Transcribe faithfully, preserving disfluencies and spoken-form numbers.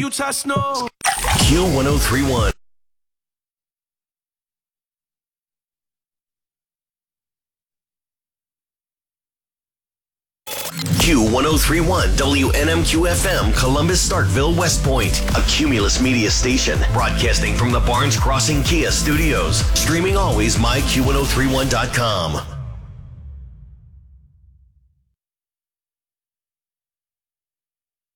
Utah snow. Q one oh three one. Q one oh three one W N M Q F M, Columbus, Starkville, West Point. A Cumulus media station broadcasting from the Barnes Crossing Kia studios. Streaming always my Q one oh three one dot com.